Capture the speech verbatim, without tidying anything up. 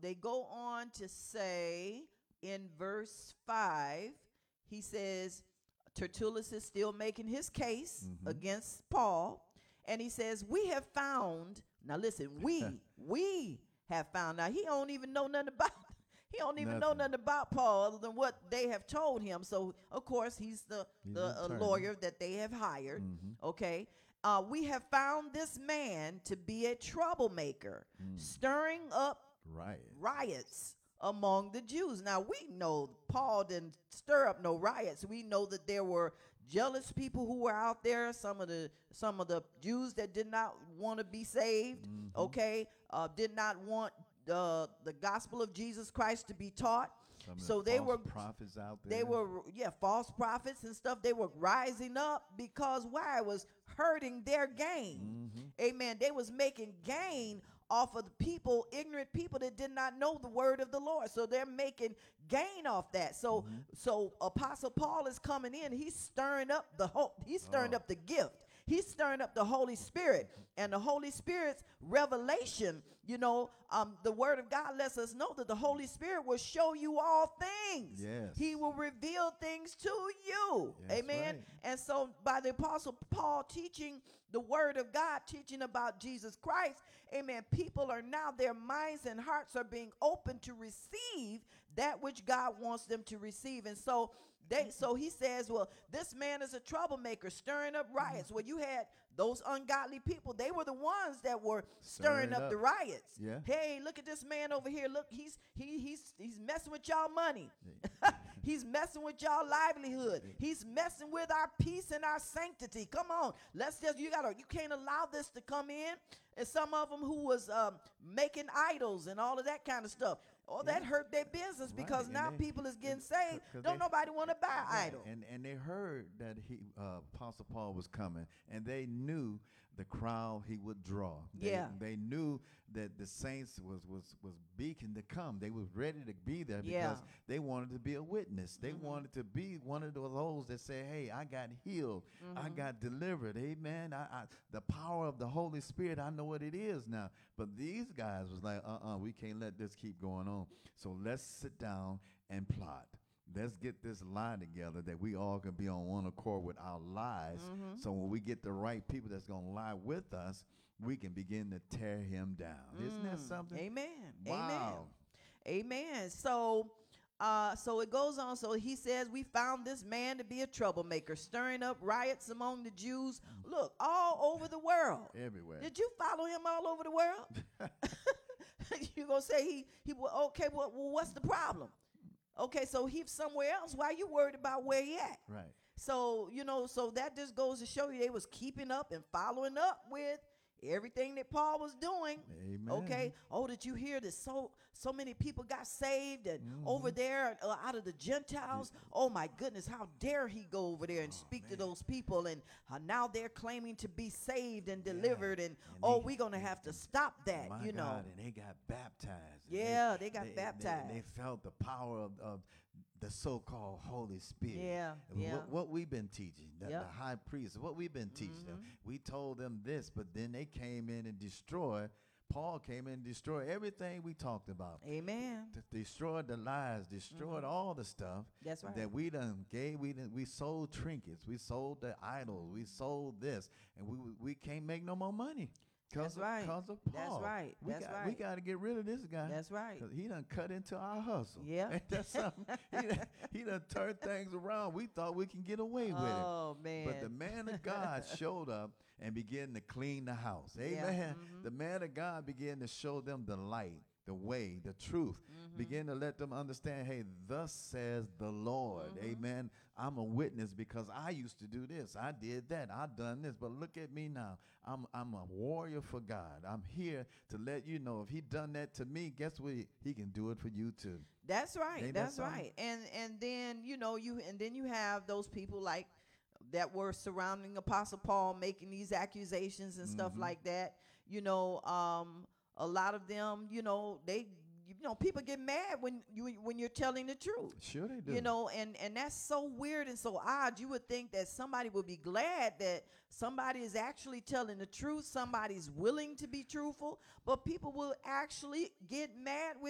they go on to say in verse five, he says, Tertullus is still making his case Mm-hmm. against Paul. And he says, we have found, now listen, we, we have found. Now he don't even know nothing about, he don't even know Nothing. nothing about Paul other than what they have told him. So of course he's the, He's the the uh, attorney. lawyer that they have hired. Mm-hmm. Okay. Uh, we have found this man to be a troublemaker, Mm. stirring up Right. riots among the Jews. Now we know Paul didn't stir up no riots. We know that there were jealous people who were out there. Some of the some of the Jews that did not want to be saved. Mhm. Okay, uh, did not want the the gospel of Jesus Christ to be taught. Some of the So they false were prophets out there. they were yeah false prophets and stuff. They were rising up because why? It was hurting their gain. Mhm. Amen. They was making gain off of the people, ignorant people that did not know the word of the Lord. So they're making gain off that. So Mhm. so Apostle Paul is coming in. He's stirring up the hope. He's stirring Oh. up the gift. He's stirring up the Holy Spirit, and the Holy Spirit's revelation. You know, um, the Word of God lets us know that the Holy Spirit will show you all things. Yes. He will reveal things to you. That's Amen. right. And so, by the Apostle Paul teaching the Word of God, teaching about Jesus Christ, amen, people are now, their minds and hearts are being open to receive that which God wants them to receive. And so, they, so he says, well, this man is a troublemaker, stirring up riots. Well, you had those ungodly people. They were the ones that were stirring, Stirring up, up. the riots. Yeah. Hey, look at this man over here. Look, he's he he's he's messing with y'all money. He's messing with y'all livelihood. He's messing with our peace and our sanctity. Come on, let's just you gotta you can't allow this to come in. And some of them who was um, making idols and all of that kind of stuff. Oh, that Yeah. hurt their business Right, because and now they- people is getting and- saved. 'cause Don't they- nobody want to buy Right, idol. And and they heard that he uh, Apostle Paul was coming, and they knew the crowd he would draw. They, Yeah. They knew that the saints was was was beacon to come. They was ready to be there because Yeah. they wanted to be a witness. They Mhm. wanted to be one of those that say, "Hey, I got healed. I Mhm. got delivered. Amen. I, I the power of the Holy Spirit. I know what it is now." But these guys was like, "Uh-uh, we can't let this keep going on. So let's sit down and plot. Let's get this lie together that we all can be on one accord with our lives. Mhm. So when we get the right people that's going to lie with us, we can begin to tear him down." Isn't that Mm. something? Amen. Wow. Amen. Amen. So, uh, so it goes on. So he says, we found this man to be a troublemaker, stirring up riots among the Jews. Look, all over the world. Everywhere. Did you follow him all over the world? You gonna say he he well, okay? Well, well, what's the problem? Okay, so he's somewhere else. Why you worried about where he at? Right. So, you know, so that just goes to show you they was keeping up and following up with everything that Paul was doing. Amen. Okay. Oh, did you hear that so so many people got saved and Mhm. over there uh, out of the Gentiles? Oh my goodness, how dare he go over there and Oh, speak to man. those people? And uh, now they're claiming to be saved and Yeah. delivered. And, And oh, they- we're gonna have to stop that. My you know. God, and they got baptized. and Yeah, they got they, baptized. They, felt the power of, of the so-called Holy Spirit. Yeah, And yeah. What, what we've been teaching, the, Yep. the high priest, what we've been teaching them. Mhm. We told them this, but then they came in and destroyed. Paul came in and destroyed everything we talked about. Amen. D- destroyed the lies, destroyed Mhm. all the stuff That's right. that we done gave. We done, we sold trinkets, we sold the idols, we sold this, and we we can't make no more money. That's of, right. Cause of That's Paul. right. We That's got, right. We got to get rid of this guy. That's right. 'Cause he done cut into our hustle. Yeah. Ain't that something? he, done, he done turned things around. We thought we can get away with it. Oh man. But the man of God showed up and began to clean the house. Yeah. Amen. Mhm. The man of God began to show them the light, the way, the truth. Mhm. Begin to let them understand, hey, thus says the Lord. Mhm. Amen. I'm a witness because I used to do this. I did that. I done this. But look at me now. I'm I'm a warrior for God. I'm here to let you know if he done that to me, guess what? He, he can do it for you too. That's right. Ain't that That's something? right. And and then you know you and then you have those people like that were surrounding Apostle Paul making these accusations and stuff Mhm. like that. You know, um, a lot of them, you know, they you know people get mad when you when you're telling the truth. Sure they do. You know, and and that's so weird and so odd. You would think that somebody would be glad that somebody is actually telling the truth, somebody's willing to be truthful, but people will actually get mad with